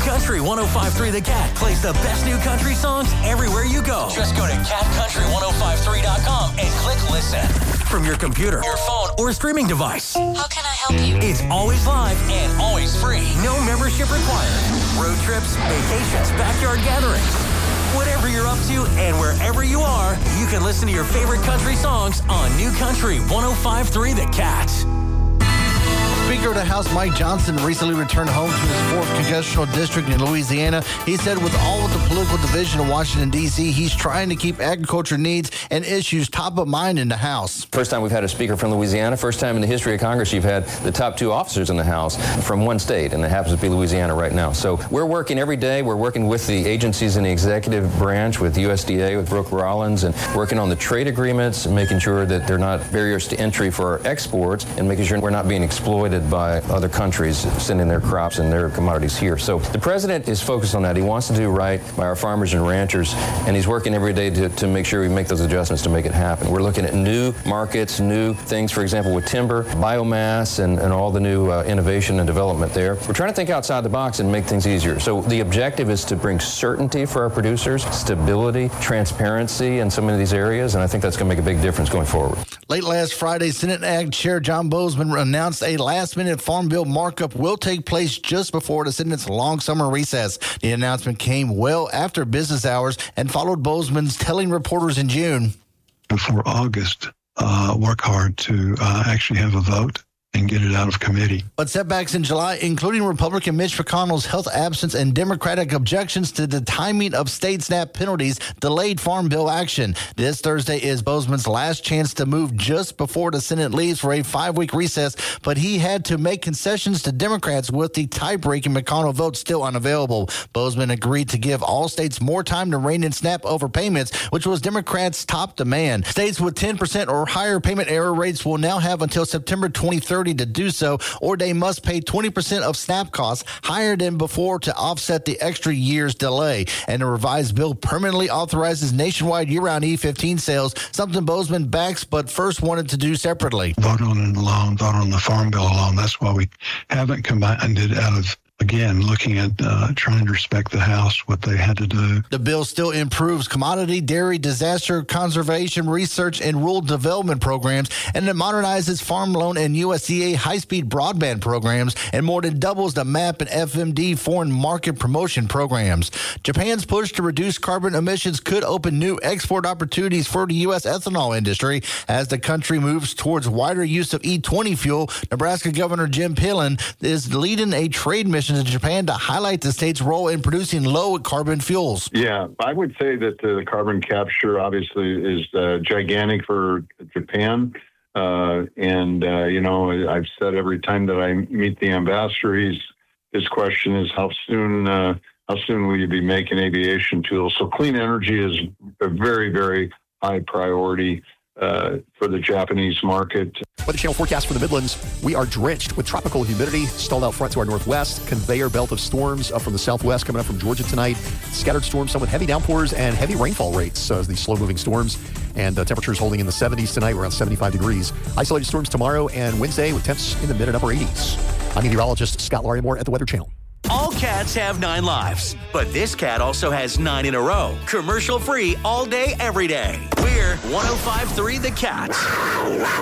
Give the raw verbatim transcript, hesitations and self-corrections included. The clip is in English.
Country one oh five point three The Cat plays the best new country songs everywhere you go. Just go to cat country ten fifty-three dot com and click listen. From your computer, your phone, or streaming device. How can I help you? It's always live and always free. No membership required. Road trips, vacations, backyard gatherings. Whatever you're up to and wherever you are, you can listen to your favorite country songs on New Country ten fifty-three The Cat. Speaker of the House Mike Johnson recently returned home to his fourth congressional district in Louisiana. He said with all of the political division in Washington, D C, he's trying to keep agriculture needs and issues top of mind in the House. First time we've had a speaker from Louisiana. First time in the history of Congress you've had the top two officers in the House from one state, and it happens to be Louisiana right now. So we're working every day. We're working with the agencies in the executive branch, with U S D A, with Brooke Rollins, and working on the trade agreements, and making sure that they're not barriers to entry for our exports, and making sure we're not being exploited by other countries sending their crops and their commodities here. So the president is focused on that. He wants to do right by our farmers and ranchers, and he's working every day to, to make sure we make those adjustments to make it happen. We're looking at new markets, new things, for example, with timber, biomass, and, and all the new uh, innovation and development there. We're trying to think outside the box and make things easier. So the objective is to bring certainty for our producers, stability, transparency in some of these areas, and I think that's going to make a big difference going forward. Late last Friday, Senate Ag Chair John Boozman announced a last-minute Farm Bill markup will take place just before the Senate's long summer recess. The announcement came well after business hours and followed Boozman's telling reporters in June. Before August, uh, work hard to uh, actually have a vote and get it out of committee. But setbacks in July, including Republican Mitch McConnell's health absence and Democratic objections to the timing of state SNAP penalties, delayed Farm Bill action. This Thursday is Boozman's last chance to move just before the Senate leaves for a five-week recess, but he had to make concessions to Democrats with the tie-breaking McConnell vote still unavailable. Boozman agreed to give all states more time to rein in SNAP overpayments, which was Democrats' top demand. States with ten percent or higher payment error rates will now have until September twenty-third to do so, or they must pay twenty percent of SNAP costs higher than before to offset the extra year's delay. And the revised bill permanently authorizes nationwide year-round E fifteen sales, something Boozman backs but first wanted to do separately. Vote on it alone, vote on the Farm Bill alone. That's why we haven't combined it out of, again, looking at uh, trying to respect the House, what they had to do. The bill still improves commodity, dairy, disaster conservation, research, and rural development programs, and it modernizes farm loan and U S D A high-speed broadband programs, and more than doubles the MAP and F M D foreign market promotion programs. Japan's push to reduce carbon emissions could open new export opportunities for the U S ethanol industry as the country moves towards wider use of E twenty fuel. Nebraska Governor Jim Pillen is leading a trade mission in Japan to highlight the state's role in producing low-carbon fuels. Yeah, I would say that the carbon capture obviously is uh, gigantic for Japan. Uh, and, uh, you know, I've said every time that I meet the ambassador, he's, his question is how soon, uh, how soon will you be making aviation fuel? So clean energy is a very, very high priority uh, for the Japanese market. Weather Channel forecast for the Midlands. We are drenched with tropical humidity, stalled out front to our northwest, conveyor belt of storms up from the southwest coming up from Georgia tonight. Scattered storms, some with heavy downpours and heavy rainfall rates uh, as these slow-moving storms. And uh, temperatures holding in the seventies tonight, around seventy-five degrees. Isolated storms tomorrow and Wednesday with temps in the mid and upper eighties. I'm meteorologist Scott Larimore at the Weather Channel. All cats have nine lives, but this cat also has nine in a row. Commercial free all day, every day. We're ten fifty-three The Cat.